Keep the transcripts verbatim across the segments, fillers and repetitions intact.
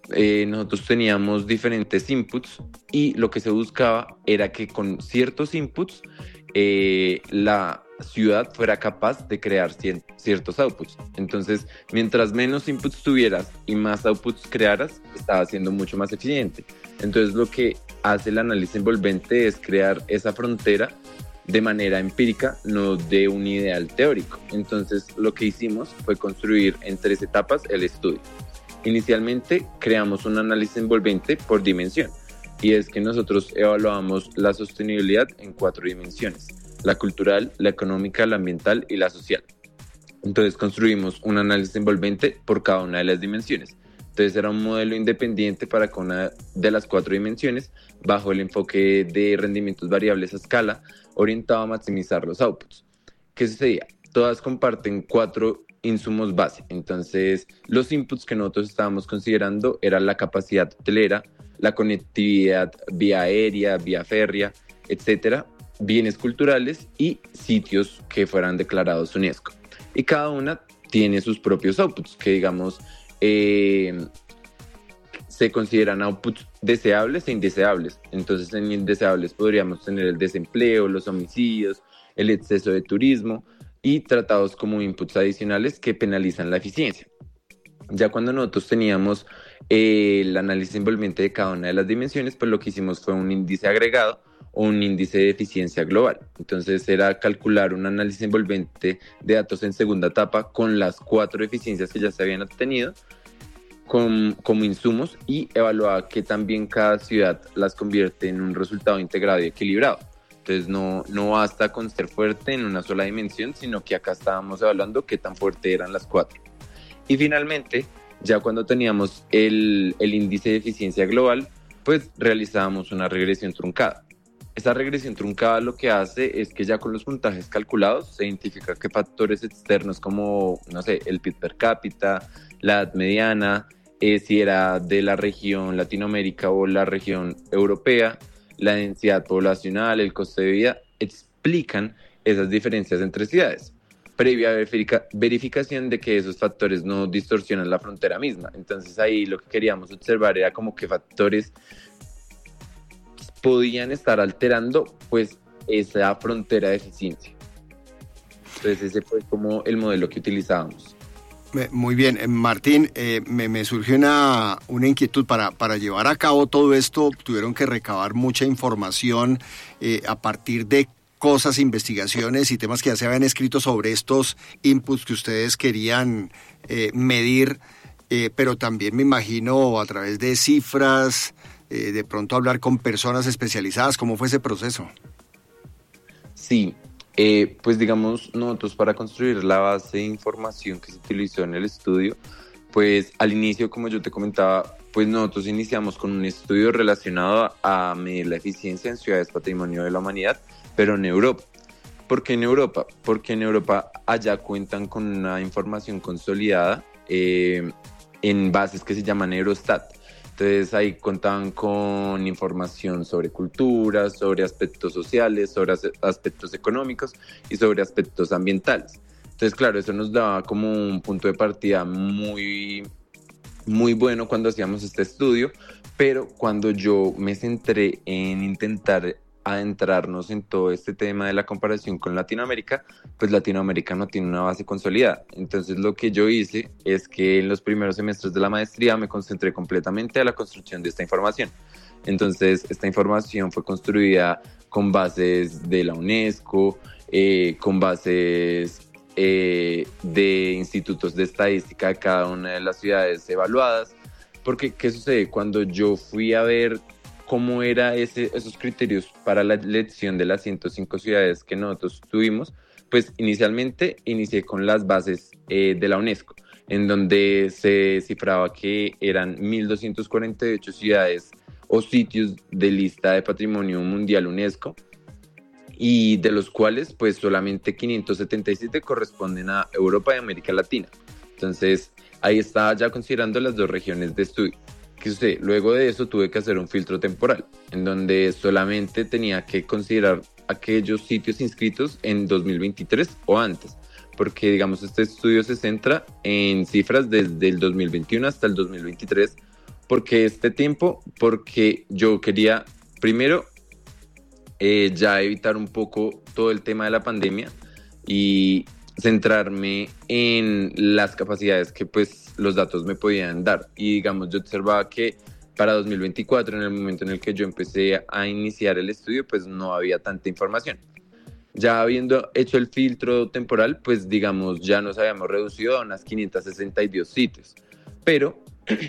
eh, nosotros teníamos diferentes inputs y lo que se buscaba era que con ciertos inputs eh, la ciudad fuera capaz de crear cien- ciertos outputs. Entonces, mientras menos inputs tuvieras y más outputs crearas, estaba siendo mucho más eficiente. Entonces, lo que hace el análisis envolvente es crear esa frontera de manera empírica, no de un ideal teórico. Entonces, lo que hicimos fue construir en tres etapas el estudio. Inicialmente, creamos un análisis envolvente por dimensión, y es que nosotros evaluamos la sostenibilidad en cuatro dimensiones: la cultural, la económica, la ambiental y la social. Entonces construimos un análisis envolvente por cada una de las dimensiones. Entonces era un modelo independiente para cada una de las cuatro dimensiones, bajo el enfoque de rendimientos variables a escala, orientado a maximizar los outputs. ¿Qué sucedía? Todas comparten cuatro insumos base. Entonces, los inputs que nosotros estábamos considerando eran la capacidad hotelera, la conectividad vía aérea, vía férrea, etcétera, bienes culturales y sitios que fueran declarados UNESCO. Y cada una tiene sus propios outputs, que digamos eh, se consideran outputs deseables e indeseables. Entonces, en indeseables podríamos tener el desempleo, los homicidios, el exceso de turismo, y tratados como inputs adicionales que penalizan la eficiencia. Ya cuando nosotros teníamos eh, el análisis envolvente de cada una de las dimensiones, pues lo que hicimos fue un índice agregado o un índice de eficiencia global. Entonces era calcular un análisis envolvente de datos en segunda etapa con las cuatro eficiencias que ya se habían obtenido con, como insumos, y evaluar que también cada ciudad las convierte en un resultado integrado y equilibrado. Entonces no, no basta con ser fuerte en una sola dimensión, sino que acá estábamos evaluando qué tan fuerte eran las cuatro. Y finalmente, ya cuando teníamos el, el índice de eficiencia global, pues realizábamos una regresión truncada. Esa regresión truncada lo que hace es que ya con los puntajes calculados se identifica qué factores externos como, no sé, el P I B per cápita, la edad mediana, eh, si era de la región Latinoamérica o la región europea, la densidad poblacional, el coste de vida, explican esas diferencias entre ciudades, previa verifica- verificación de que esos factores no distorsionan la frontera misma. Entonces ahí lo que queríamos observar era como qué factores podían estar alterando pues esa frontera de eficiencia. Entonces ese fue como el modelo que utilizábamos. Muy bien, eh, Martín, eh, me, me surgió una, una inquietud para, para llevar a cabo todo esto. Tuvieron que recabar mucha información eh, a partir de cosas, investigaciones y temas que ya se habían escrito sobre estos inputs que ustedes querían eh, medir, eh, pero también me imagino a través de cifras, eh, de pronto hablar con personas especializadas. ¿Cómo fue ese proceso? Sí. Eh, pues digamos, nosotros para construir la base de información que se utilizó en el estudio, pues al inicio, como yo te comentaba, pues nosotros iniciamos con un estudio relacionado a medir la eficiencia en ciudades patrimonio de la humanidad, pero en Europa. ¿Por qué en Europa? Porque en Europa allá cuentan con una información consolidada eh, en bases que se llaman Eurostat. Entonces ahí contaban con información sobre cultura, sobre aspectos sociales, sobre as- aspectos económicos y sobre aspectos ambientales. Entonces, claro, eso nos daba como un punto de partida muy, muy bueno cuando hacíamos este estudio, pero cuando yo me centré en intentar adentrarnos en todo este tema de la comparación con Latinoamérica, pues Latinoamérica no tiene una base consolidada. Entonces lo que yo hice es que en los primeros semestres de la maestría me concentré completamente a la construcción de esta información. Entonces esta información fue construida con bases de la UNESCO, eh, con bases eh, de institutos de estadística de cada una de las ciudades evaluadas. Porque, ¿qué sucede? Cuando yo fui a ver cómo eran esos criterios para la elección de las ciento cinco ciudades que nosotros tuvimos, pues inicialmente inicié con las bases eh, de la UNESCO, en donde se cifraba que eran mil doscientas cuarenta y ocho ciudades o sitios de lista de patrimonio mundial UNESCO, y de los cuales pues solamente quinientos setenta y siete corresponden a Europa y América Latina. Entonces ahí estaba ya considerando las dos regiones de estudio. ¿Qué sucede? Luego de eso tuve que hacer un filtro temporal, en donde solamente tenía que considerar aquellos sitios inscritos en dos mil veintitrés o antes, porque digamos este estudio se centra en cifras desde el dos mil veintiuno hasta el dos mil veintitrés, ¿Por qué este tiempo? Porque yo quería, primero, eh, ya evitar un poco todo el tema de la pandemia y centrarme en las capacidades que pues los datos me podían dar. Y digamos, yo observaba que para dos mil veinticuatro, en el momento en el que yo empecé a iniciar el estudio, pues no había tanta información. Ya habiendo hecho el filtro temporal, pues digamos, ya nos habíamos reducido a unas quinientos sesenta y dos sitios. Pero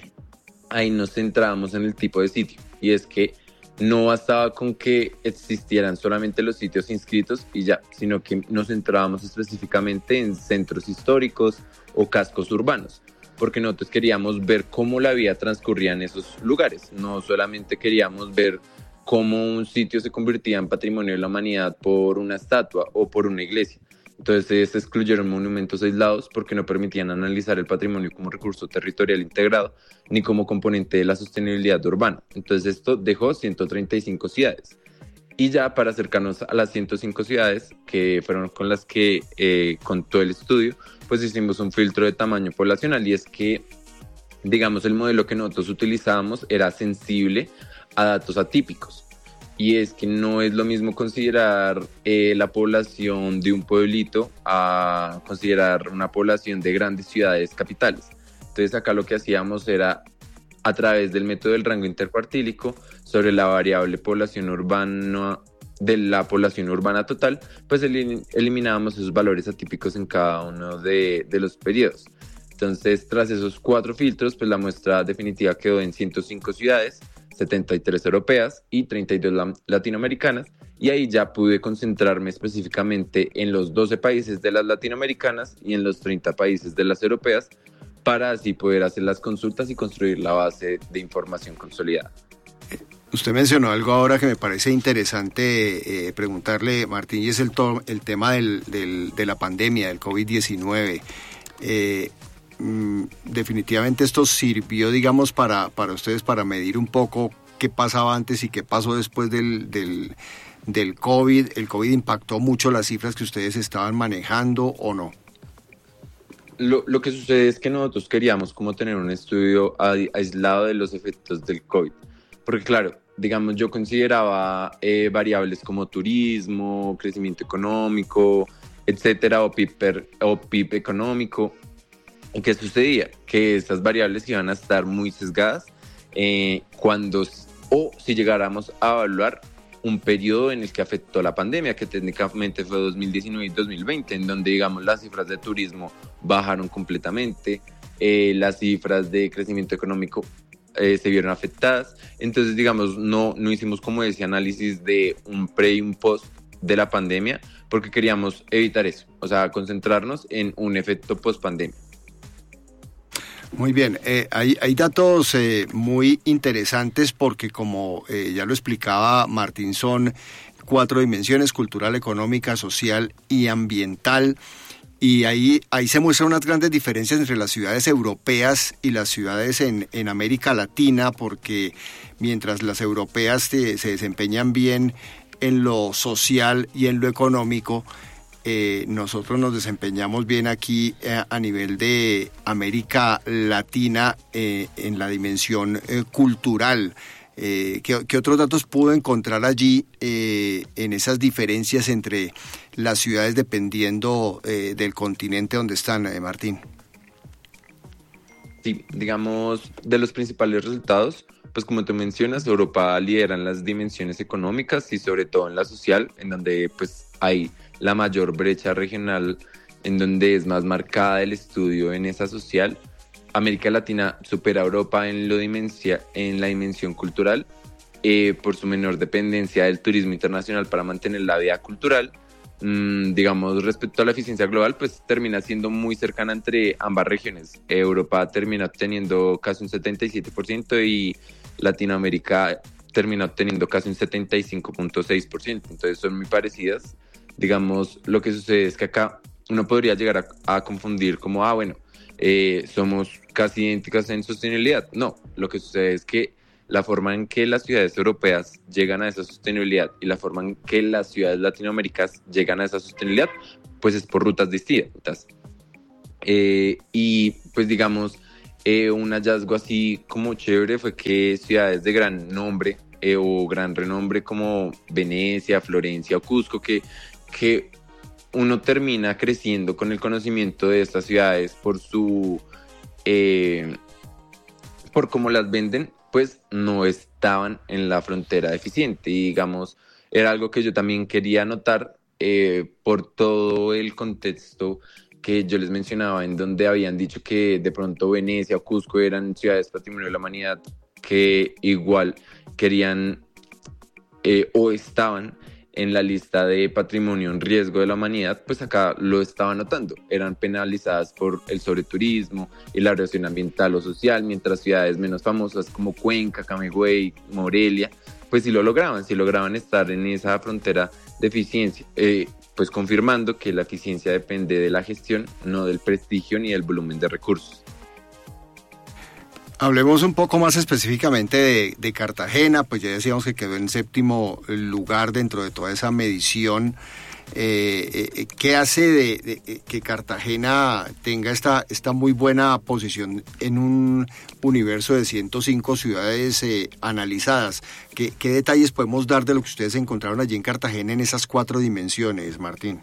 ahí nos centrábamos en el tipo de sitio. Y es que no bastaba con que existieran solamente los sitios inscritos y ya, sino que nos centrábamos específicamente en centros históricos o cascos urbanos, porque nosotros queríamos ver cómo la vida transcurría en esos lugares. No solamente queríamos ver cómo un sitio se convertía en patrimonio de la humanidad por una estatua o por una iglesia. Entonces se excluyeron monumentos aislados porque no permitían analizar el patrimonio como recurso territorial integrado ni como componente de la sostenibilidad urbana. Entonces esto dejó ciento treinta y cinco ciudades. Y ya para acercarnos a las ciento cinco ciudades, que fueron con las que eh, contó el estudio, pues hicimos un filtro de tamaño poblacional, y es que, digamos, el modelo que nosotros utilizábamos era sensible a datos atípicos. Y es que no es lo mismo considerar eh, la población de un pueblito a considerar una población de grandes ciudades capitales. Entonces acá lo que hacíamos era, a través del método del rango intercuartílico, sobre la variable población urbana, de la población urbana total, pues elim- eliminábamos esos valores atípicos en cada uno de, de los periodos. Entonces, tras esos cuatro filtros, pues la muestra definitiva quedó en ciento cinco ciudades, setenta y tres europeas y treinta y dos la- latinoamericanas, y ahí ya pude concentrarme específicamente en los doce países de las latinoamericanas y en los treinta países de las europeas, para así poder hacer las consultas y construir la base de información consolidada. Usted mencionó algo ahora que me parece interesante eh, preguntarle, Martín, y es el, to- el tema del, del, de la pandemia, del covid diecinueve. Eh, mm, definitivamente esto sirvió, digamos, para, para ustedes, para medir un poco qué pasaba antes y qué pasó después del, del, del COVID. ¿El COVID impactó mucho las cifras que ustedes estaban manejando o no? Lo, lo que sucede es que nosotros queríamos como tener un estudio a- aislado de los efectos del COVID. Porque claro, digamos, yo consideraba eh, variables como turismo, crecimiento económico, etcétera, o P I B, per, o P I B económico. ¿Y qué sucedía? Que estas variables iban a estar muy sesgadas eh, cuando, o si llegáramos a evaluar un periodo en el que afectó la pandemia, que técnicamente fue dos mil diecinueve y dos mil veinte, en donde, digamos, las cifras de turismo bajaron completamente, eh, las cifras de crecimiento económico eh, se vieron afectadas. Entonces, digamos, no, no hicimos como ese análisis de un pre y un post de la pandemia, porque queríamos evitar eso, o sea, concentrarnos en un efecto post pandemia. Muy bien, eh, hay, hay datos eh, muy interesantes porque, como eh, ya lo explicaba Martín, son cuatro dimensiones: cultural, económica, social y ambiental. Y ahí, ahí se muestran unas grandes diferencias entre las ciudades europeas y las ciudades en, en América Latina, porque mientras las europeas te, se desempeñan bien en lo social y en lo económico, Eh, nosotros nos desempeñamos bien aquí eh, a nivel de América Latina eh, en la dimensión eh, cultural. Eh, ¿qué, ¿Qué otros datos pudo encontrar allí eh, en esas diferencias entre las ciudades dependiendo eh, del continente donde están, eh, Martín? Sí, digamos, de los principales resultados, pues como tú mencionas, Europa lidera en las dimensiones económicas y sobre todo en la social, en donde pues hay la mayor brecha regional, en donde es más marcada el estudio en esa social. América Latina supera a Europa en, lo dimensia, en la dimensión cultural eh, por su menor dependencia del turismo internacional para mantener la vida cultural. Mm, digamos, respecto a la eficiencia global, pues termina siendo muy cercana entre ambas regiones. Europa termina obteniendo casi un setenta y siete por ciento y Latinoamérica termina obteniendo casi un setenta y cinco punto seis por ciento. Entonces son muy parecidas. Digamos, lo que sucede es que acá uno podría llegar a, a confundir como, ah, bueno, eh, somos casi idénticas en sostenibilidad. No, lo que sucede es que la forma en que las ciudades europeas llegan a esa sostenibilidad y la forma en que las ciudades latinoamericanas llegan a esa sostenibilidad, pues es por rutas distintas. Eh, y pues digamos, eh, un hallazgo así como chévere fue que ciudades de gran nombre eh, o gran renombre como Venecia, Florencia o Cusco, que, que uno termina creciendo con el conocimiento de estas ciudades por su... Eh, por cómo las venden, pues no estaban en la frontera deficiente. Y digamos, era algo que yo también quería anotar eh, por todo el contexto que yo les mencionaba, en donde habían dicho que de pronto Venecia o Cusco eran ciudades patrimonio de la humanidad que igual querían eh, o estaban en la lista de patrimonio en riesgo de la humanidad, pues acá lo estaba notando. Eran penalizadas por el sobreturismo y la erosión ambiental o social, mientras ciudades menos famosas como Cuenca, Camagüey, Morelia, pues sí lo lograban, sí lograban estar en esa frontera de eficiencia, eh, pues confirmando que la eficiencia depende de la gestión, no del prestigio ni del volumen de recursos. Hablemos un poco más específicamente de, de Cartagena, pues ya decíamos que quedó en séptimo lugar dentro de toda esa medición. Eh, eh, ¿Qué hace de, de que Cartagena tenga esta, esta muy buena posición en un universo de ciento cinco ciudades eh, analizadas? ¿Qué, ¿Qué detalles podemos dar de lo que ustedes encontraron allí en Cartagena en esas cuatro dimensiones, Martín?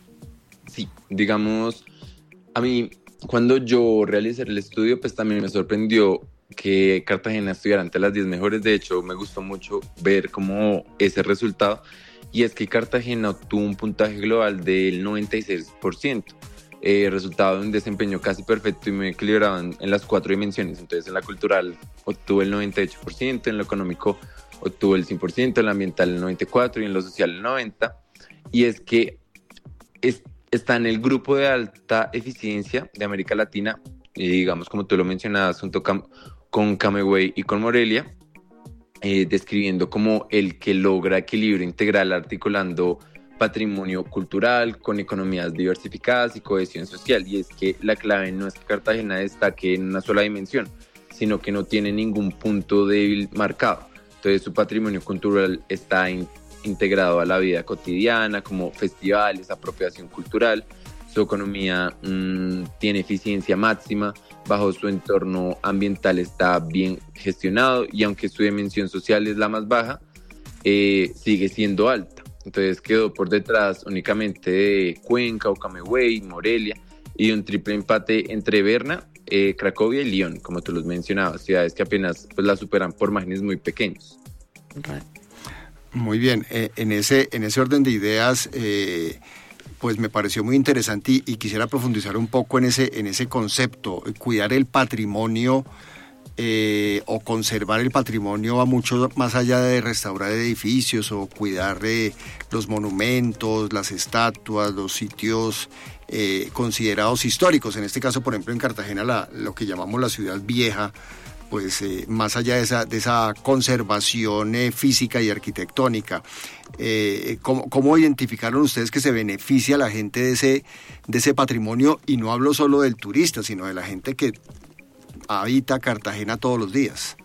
Sí, digamos, a mí... Cuando yo realicé el estudio, pues también me sorprendió que Cartagena estuviera entre las diez mejores. De hecho, me gustó mucho ver como ese resultado. Y es que Cartagena obtuvo un puntaje global del noventa y seis por ciento. Eh, resultado de un desempeño casi perfecto y muy equilibrado en, en las cuatro dimensiones. Entonces, en la cultural obtuvo el noventa y ocho por ciento, en lo económico obtuvo el cien por ciento, en lo ambiental el noventa y cuatro por ciento y en lo social el noventa por ciento. Y es que... Es, está en el grupo de alta eficiencia de América Latina, y digamos, como tú lo mencionabas, junto cam- con Camagüey y con Morelia, eh, describiendo como el que logra equilibrio integral articulando patrimonio cultural con economías diversificadas y cohesión social. Y es que la clave no es que Cartagena destaque en una sola dimensión, sino que no tiene ningún punto débil marcado. Entonces su patrimonio cultural está in- integrado a la vida cotidiana, como festivales, apropiación cultural. Su economía mmm, tiene eficiencia máxima, bajo su entorno ambiental está bien gestionado y aunque su dimensión social es la más baja, eh, sigue siendo alta. Entonces quedó por detrás únicamente de Cuenca o Camagüey, Morelia y un triple empate entre Berna, eh, Cracovia y Lyon, como tú los mencionabas, ciudades que apenas pues, la superan por márgenes muy pequeños. Okay. Muy bien, eh, en ese en ese orden de ideas, eh, pues me pareció muy interesante y, y quisiera profundizar un poco en ese en ese concepto. Cuidar el patrimonio eh, o conservar el patrimonio va mucho más allá de restaurar edificios o cuidar eh, los monumentos, las estatuas, los sitios eh, considerados históricos. En este caso, por ejemplo, en Cartagena, la, lo que llamamos la ciudad vieja, pues eh, más allá de esa, de esa conservación eh, física y arquitectónica, eh, ¿cómo, ¿cómo identificaron ustedes que se beneficia a la gente de ese, de ese patrimonio? Y no hablo solo del turista, sino de la gente que habita Cartagena todos los días.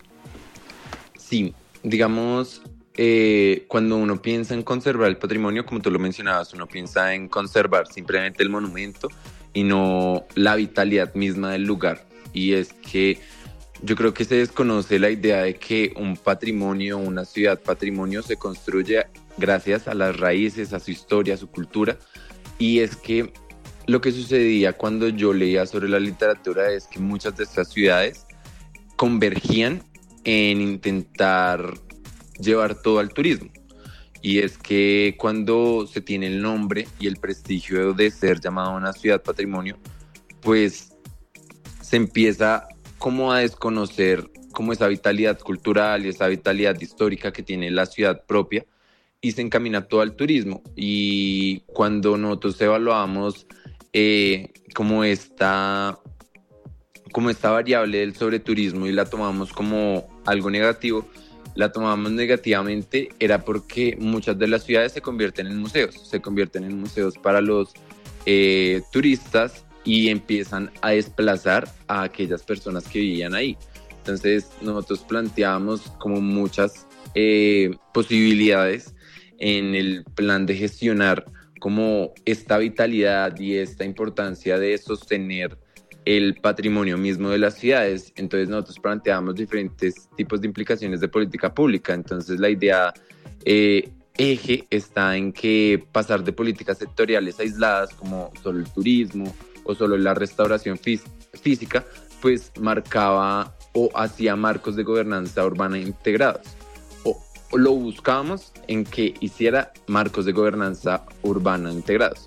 Sí, digamos, eh, cuando uno piensa en conservar el patrimonio, como tú lo mencionabas, uno piensa en conservar simplemente el monumento y no la vitalidad misma del lugar. Y es que yo creo que se desconoce la idea de que un patrimonio, una ciudad patrimonio se construye gracias a las raíces, a su historia, a su cultura. Y es que lo que sucedía cuando yo leía sobre la literatura es que muchas de estas ciudades convergían en intentar llevar todo al turismo. Y es que cuando se tiene el nombre y el prestigio de ser llamada una ciudad patrimonio, pues se empieza como a desconocer como esa vitalidad cultural y esa vitalidad histórica que tiene la ciudad propia y se encamina todo al turismo. Y cuando nosotros evaluamos eh, como esta, como esta variable del sobreturismo y la tomamos como algo negativo, la tomamos negativamente era porque muchas de las ciudades se convierten en museos, se convierten en museos para los eh, turistas y empiezan a desplazar a aquellas personas que vivían ahí. Entonces nosotros planteábamos como muchas eh, posibilidades en el plan de gestionar como esta vitalidad y esta importancia de sostener el patrimonio mismo de las ciudades. Entonces nosotros planteamos diferentes tipos de implicaciones de política pública. Entonces la idea eh, eje está en que pasar de políticas sectoriales aisladas como solo el turismo o solo la restauración fí- física, pues marcaba o hacía marcos de gobernanza urbana integrados. O, o lo buscábamos en que hiciera marcos de gobernanza urbana integrados.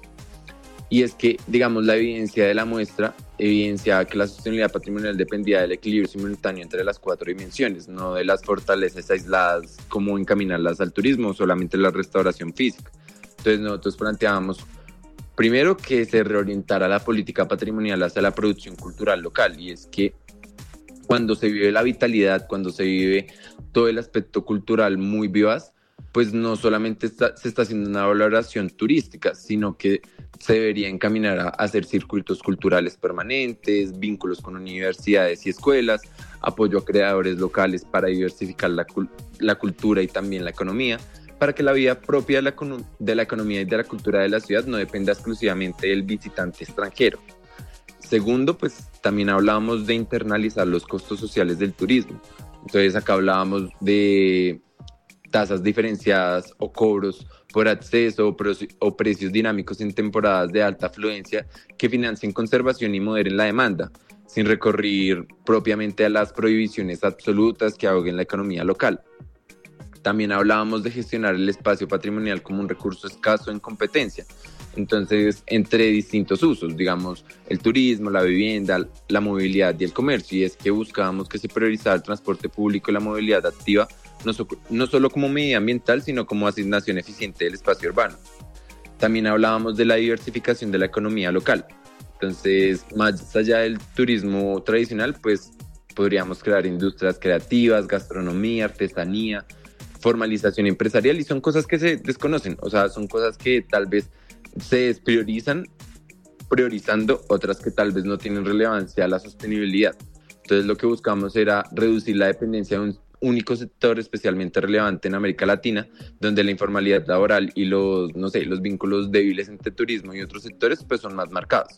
Y es que, digamos, la evidencia de la muestra evidenciaba que la sostenibilidad patrimonial dependía del equilibrio simultáneo entre las cuatro dimensiones, no de las fortalezas aisladas como encaminarlas al turismo o solamente la restauración física. Entonces nosotros planteábamos, primero, que se reorientara la política patrimonial hacia la producción cultural local, y es que cuando se vive la vitalidad, cuando se vive todo el aspecto cultural muy vivaz, pues no solamente está, se está haciendo una valoración turística, sino que se debería encaminar a hacer circuitos culturales permanentes, vínculos con universidades y escuelas, apoyo a creadores locales para diversificar la, la cultura y también la economía, para que la vida propia de la, de la economía y de la cultura de la ciudad no dependa exclusivamente del visitante extranjero. Segundo, pues también hablábamos de internalizar los costos sociales del turismo. Entonces acá hablábamos de tasas diferenciadas o cobros por acceso o, pre- o precios dinámicos en temporadas de alta afluencia que financien conservación y moderen la demanda, sin recurrir propiamente a las prohibiciones absolutas que ahoguen la economía local. También hablábamos de gestionar el espacio patrimonial como un recurso escaso en competencia, entonces entre distintos usos, digamos el turismo, la vivienda, la movilidad y el comercio, y es que buscábamos que se priorizara el transporte público y la movilidad activa, no, so, no solo como medida ambiental, sino como asignación eficiente del espacio urbano. También hablábamos de la diversificación de la economía local, entonces más allá del turismo tradicional, pues podríamos crear industrias creativas, gastronomía, artesanía, formalización empresarial, y son cosas que se desconocen, o sea, son cosas que tal vez se despriorizan, priorizando otras que tal vez no tienen relevancia a la sostenibilidad. Entonces lo que buscamos era reducir la dependencia de un único sector especialmente relevante en América Latina, donde la informalidad laboral y los, no sé, los vínculos débiles entre turismo y otros sectores pues son más marcados.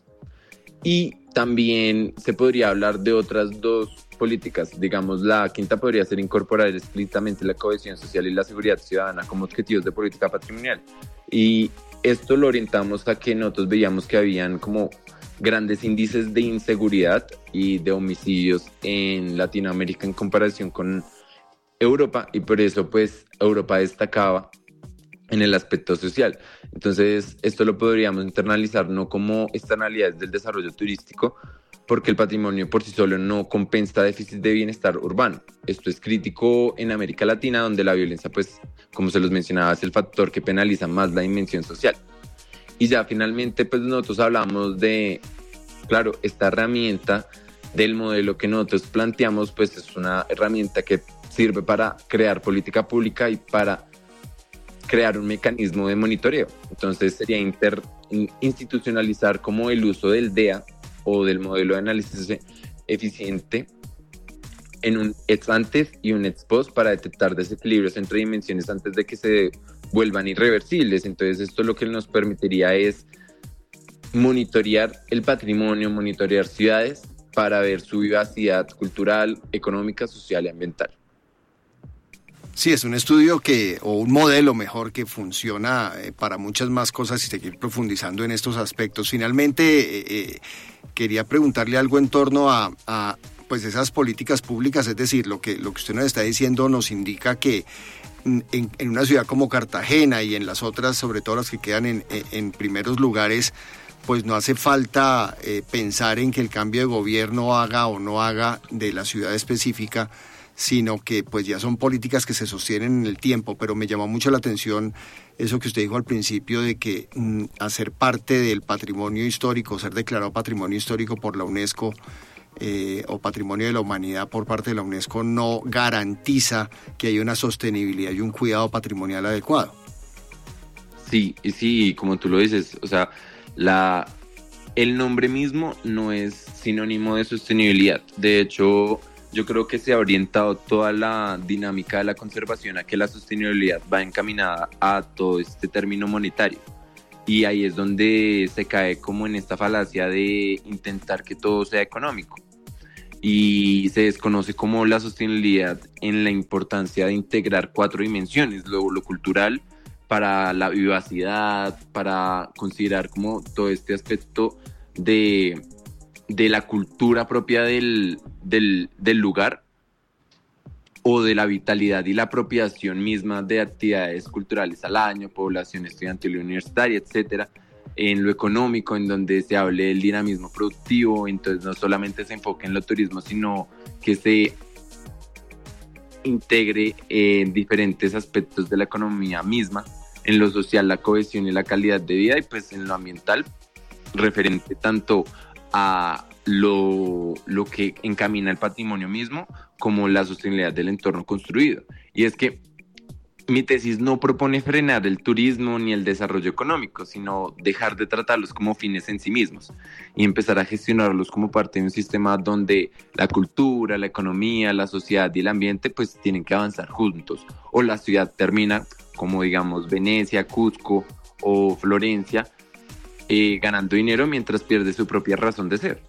Y también se podría hablar de otras dos políticas. Digamos, la quinta podría ser incorporar explícitamente la cohesión social y la seguridad ciudadana como objetivos de política patrimonial. Y esto lo orientamos a que nosotros veíamos que habían como grandes índices de inseguridad y de homicidios en Latinoamérica en comparación con Europa, y por eso pues Europa destacaba en el aspecto social. Entonces esto lo podríamos internalizar no como externalidades del desarrollo turístico, porque el patrimonio por sí solo no compensa déficit de bienestar urbano. Esto es crítico en América Latina, donde la violencia, pues, como se los mencionaba, es el factor que penaliza más la dimensión social. Y ya finalmente, pues nosotros hablamos de, claro, esta herramienta del modelo que nosotros planteamos, pues es una herramienta que sirve para crear política pública y para crear un mecanismo de monitoreo. Entonces sería inter, institucionalizar como el uso del D E A o del modelo de análisis eficiente en un ex antes y un ex post para detectar desequilibrios entre dimensiones antes de que se vuelvan irreversibles. Entonces esto lo que nos permitiría es monitorear el patrimonio, monitorear ciudades para ver su vivacidad cultural, económica, social y ambiental. Sí, es un estudio que, o un modelo mejor, que funciona eh, para muchas más cosas y seguir profundizando en estos aspectos. Finalmente, eh, eh, quería preguntarle algo en torno a, a pues esas políticas públicas, es decir, lo que, lo que usted nos está diciendo nos indica que en, en una ciudad como Cartagena y en las otras, sobre todo las que quedan en, en primeros lugares, pues no hace falta eh, pensar en que el cambio de gobierno haga o no haga de la ciudad específica, sino que pues ya son políticas que se sostienen en el tiempo. Pero me llamó mucho la atención eso que usted dijo al principio de que mm, hacer parte del patrimonio histórico, ser declarado patrimonio histórico por la UNESCO eh, o patrimonio de la humanidad por parte de la UNESCO no garantiza que haya una sostenibilidad y un cuidado patrimonial adecuado. Sí, sí, como tú lo dices, o sea, la, el nombre mismo no es sinónimo de sostenibilidad. De hecho, yo creo que se ha orientado toda la dinámica de la conservación a que la sostenibilidad va encaminada a todo este término monetario. y ahí es donde se cae como en esta falacia de intentar que todo sea económico. Y se desconoce como la sostenibilidad en la importancia de integrar cuatro dimensiones, lo, lo cultural, para la vivacidad, para considerar como todo este aspecto de, de la cultura propia del, del, del lugar, o de la vitalidad y la apropiación misma de actividades culturales al año, población estudiantil y universitaria, etcétera. En lo económico, en donde se hable del dinamismo productivo, entonces no solamente se enfoque en lo turismo, sino que se integre en diferentes aspectos de la economía misma, en lo social, la cohesión y la calidad de vida, y pues en lo ambiental, referente tanto a lo, lo que encamina el patrimonio mismo, como la sostenibilidad del entorno construido. Y es que mi tesis no propone frenar el turismo ni el desarrollo económico, sino dejar de tratarlos como fines en sí mismos y empezar a gestionarlos como parte de un sistema donde la cultura, la economía, la sociedad y el ambiente pues tienen que avanzar juntos, o la ciudad termina como digamos Venecia, Cusco o Florencia eh, ganando dinero mientras pierde su propia razón de ser.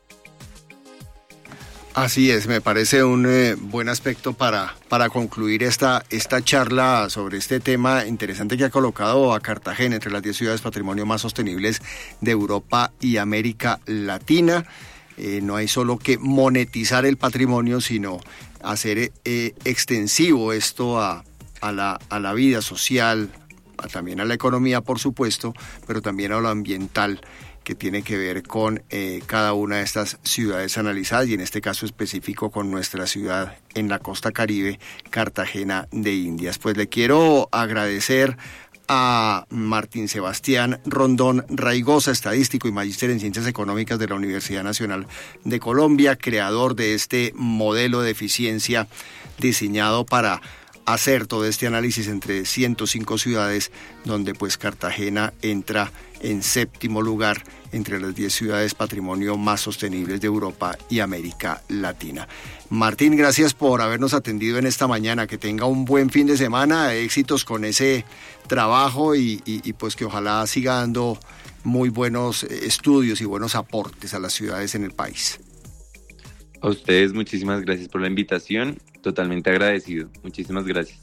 Así es, me parece un eh, buen aspecto para, para concluir esta, esta charla sobre este tema interesante que ha colocado a Cartagena entre las diez ciudades patrimonio más sostenibles de Europa y América Latina. Eh, no hay solo que monetizar el patrimonio, sino hacer eh, extensivo esto a, a, la, a la vida social, a, también a la economía, por supuesto, pero también a lo ambiental, que tiene que ver con eh, cada una de estas ciudades analizadas, y en este caso específico con nuestra ciudad en la costa Caribe, Cartagena de Indias. Pues le quiero agradecer a Martín Sebastián Rondón Raigosa, estadístico y magíster en Ciencias Económicas de la Universidad Nacional de Colombia, creador de este modelo de eficiencia diseñado para hacer todo este análisis entre ciento cinco ciudades, donde pues Cartagena entra en séptimo lugar entre las diez ciudades patrimonio más sostenibles de Europa y América Latina. Martín, gracias por habernos atendido en esta mañana, que tenga un buen fin de semana, éxitos con ese trabajo y, y, y pues que ojalá siga dando muy buenos estudios y buenos aportes a las ciudades en el país. A ustedes muchísimas gracias por la invitación, totalmente agradecido, muchísimas gracias.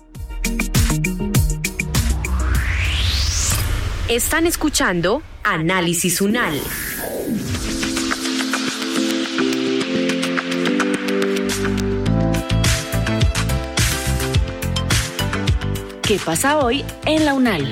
Están escuchando Análisis UNAL. ¿Qué pasa hoy en la UNAL?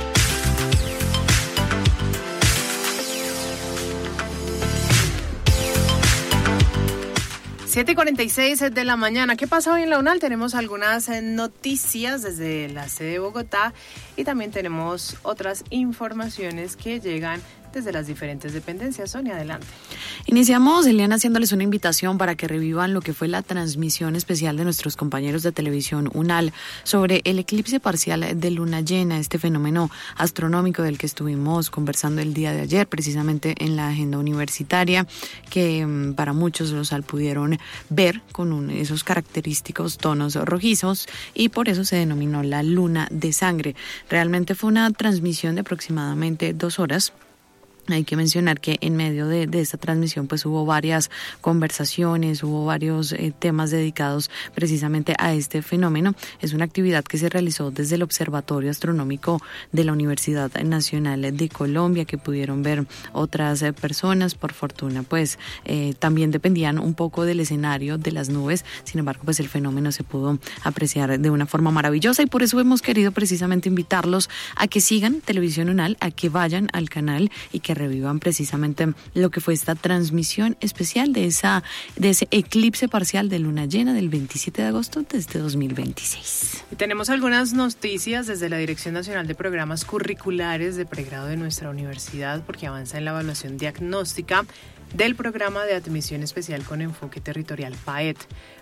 siete y cuarenta y seis de la mañana. ¿Qué pasa hoy en la UNAL? Tenemos algunas noticias desde la sede de Bogotá y también tenemos otras informaciones que llegan desde las diferentes dependencias. Sonia, adelante. Iniciamos, Eliana, haciéndoles una invitación para que revivan lo que fue la transmisión especial de nuestros compañeros de televisión UNAL sobre el eclipse parcial de luna llena, este fenómeno astronómico del que estuvimos conversando el día de ayer, precisamente en la agenda universitaria, que para muchos los pudieron ver con un, esos característicos tonos rojizos, y por eso se denominó la luna de sangre. Realmente fue una transmisión de aproximadamente dos horas. Hay que mencionar que en medio de, de esta transmisión pues hubo varias conversaciones, hubo varios eh, temas dedicados precisamente a este fenómeno. Es una actividad que se realizó desde el Observatorio Astronómico de la Universidad Nacional de Colombia, que pudieron ver otras eh, personas. Por fortuna pues eh, también dependían un poco del escenario de las nubes, sin embargo pues el fenómeno se pudo apreciar de una forma maravillosa, y por eso hemos querido precisamente invitarlos a que sigan Televisión UNAL, a que vayan al canal y que revivan precisamente lo que fue esta transmisión especial de esa de ese eclipse parcial de luna llena del veintisiete de agosto de este dos mil veintiséis. Y tenemos algunas noticias desde la Dirección Nacional de Programas Curriculares de Pregrado de nuestra universidad, porque avanza en la evaluación diagnóstica del programa de admisión especial con enfoque territorial P A E T.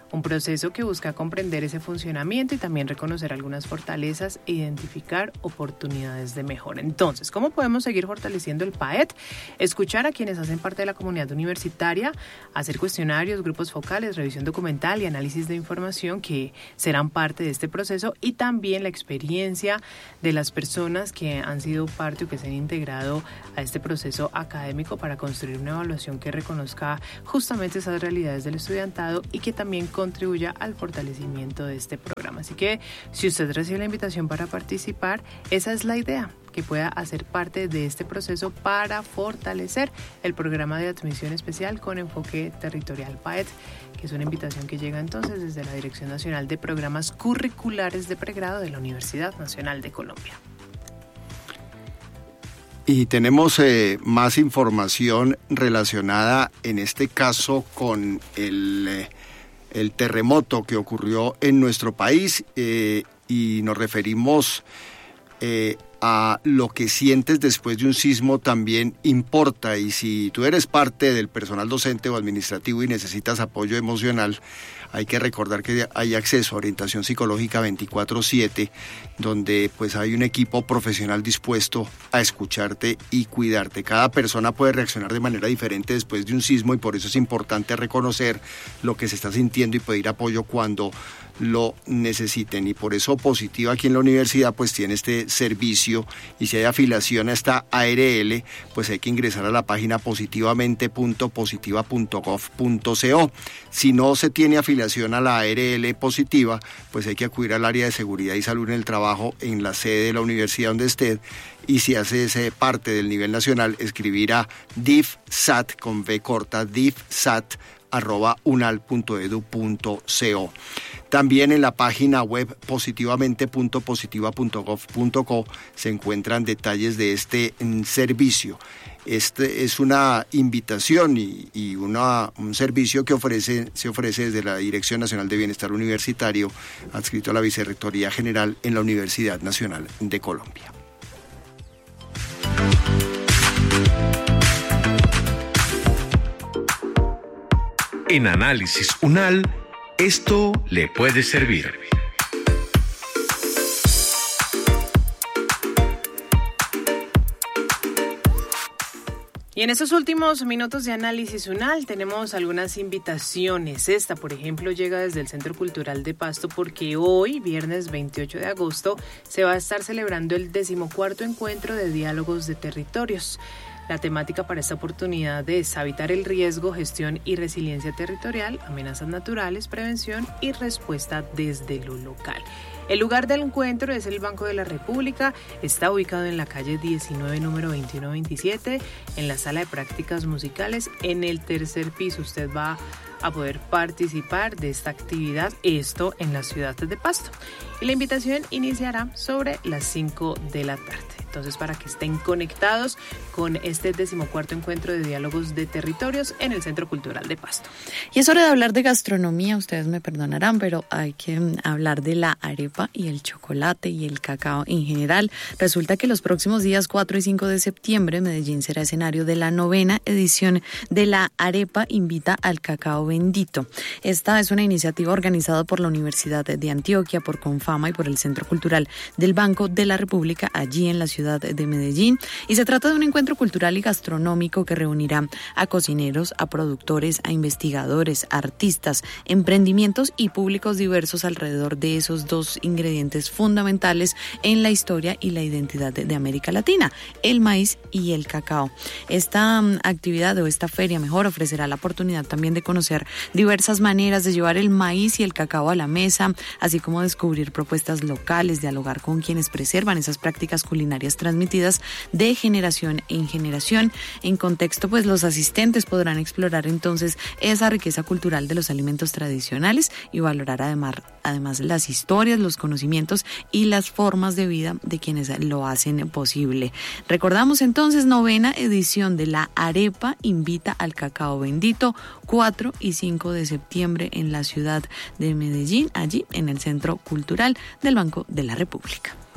un proceso que busca comprender ese funcionamiento y también reconocer algunas fortalezas e identificar oportunidades de mejora. Entonces, ¿cómo podemos seguir fortaleciendo el P A E T? Escuchar a quienes hacen parte de la comunidad universitaria, hacer cuestionarios, grupos focales, revisión documental y análisis de información que serán parte de este proceso, y también la experiencia de las personas que han sido parte o que se han integrado a este proceso académico para construir una evaluación que reconozca justamente esas realidades del estudiantado y que también contribuya al fortalecimiento de este programa. Así que si usted recibe la invitación para participar, esa es la idea, que pueda hacer parte de este proceso para fortalecer el programa de admisión especial con enfoque territorial P A E T, que es una invitación que llega entonces desde la Dirección Nacional de Programas Curriculares de Pregrado de la Universidad Nacional de Colombia. Y tenemos eh, más información relacionada en este caso con el, eh, el terremoto que ocurrió en nuestro país eh, y nos referimos eh, a lo que sientes después de un sismo también importa, y si tú eres parte del personal docente o administrativo y necesitas apoyo emocional, hay que recordar que hay acceso a orientación psicológica veinticuatro siete, donde pues hay un equipo profesional dispuesto a escucharte y cuidarte. Cada persona puede reaccionar de manera diferente después de un sismo y por eso es importante reconocer lo que se está sintiendo y pedir apoyo cuando lo necesiten, y por eso Positiva aquí en la universidad pues tiene este servicio, y si hay afiliación a esta A R L pues hay que ingresar a la página positivamente punto positiva punto gov punto co. Si no se tiene afiliación a la A R L Positiva, pues hay que acudir al área de seguridad y salud en el trabajo en la sede de la universidad donde esté, y si hace ese parte del nivel nacional, escribir a difsat con V corta, difsat arroba unal punto edu punto co. También en la página web positivamente punto positiva punto gov punto co se encuentran detalles de este mm, servicio. Este es una invitación y, y una, un servicio que ofrece, se ofrece desde la Dirección Nacional de Bienestar Universitario, adscrito a la Vicerrectoría General en la Universidad Nacional de Colombia. En Análisis UNAL, esto le puede servir. Y en estos últimos minutos de Análisis UNAL tenemos algunas invitaciones. Esta, por ejemplo, llega desde el Centro Cultural de Pasto porque hoy, viernes veintiocho de agosto, se va a estar celebrando el decimocuarto encuentro de diálogos de territorios. La temática para esta oportunidad es habitar el riesgo, gestión y resiliencia territorial, amenazas naturales, prevención y respuesta desde lo local. El lugar del encuentro es el Banco de la República, está ubicado en la calle diecinueve, número veintiuno veintisiete, en la sala de prácticas musicales, en el tercer piso. Usted va a poder participar de esta actividad, esto en la ciudad de Pasto. Y la invitación iniciará sobre las cinco de la tarde. Entonces, para que estén conectados con este decimocuarto encuentro de diálogos de territorios en el Centro Cultural de Pasto. Y es hora de hablar de gastronomía, ustedes me perdonarán, pero hay que hablar de la arepa y el chocolate y el cacao en general. Resulta que los próximos días cuatro y cinco de septiembre, Medellín será escenario de la novena edición de la Arepa Invita al Cacao Bendito. Esta es una iniciativa organizada por la Universidad de Antioquia, por Confama y por el Centro Cultural del Banco de la República, allí en la ciudad de Medellín, y se trata de un encuentro cultural y gastronómico que reunirá a cocineros, a productores, a investigadores, artistas, emprendimientos y públicos diversos alrededor de esos dos ingredientes fundamentales en la historia y la identidad de, de América Latina, el maíz y el cacao. Esta um, actividad o esta feria mejor ofrecerá la oportunidad también de conocer diversas maneras de llevar el maíz y el cacao a la mesa, así como descubrir propuestas locales, dialogar con quienes preservan esas prácticas culinarias transmitidas de generación en generación. En contexto, pues los asistentes podrán explorar entonces esa riqueza cultural de los alimentos tradicionales y valorar además, además las historias, los conocimientos y las formas de vida de quienes lo hacen posible. Recordamos entonces, novena edición de la Arepa Invita al Cacao Bendito, cuatro y cinco de septiembre en la ciudad de Medellín, allí en el Centro Cultural del Banco de la República.